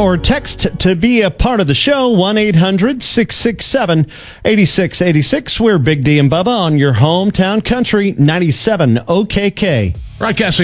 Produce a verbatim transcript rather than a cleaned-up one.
or text to be a part of the show, one eight hundred six six seven eight six eight six. We're Big D and Bubba on your hometown country, ninety-seven O K K. Broadcasting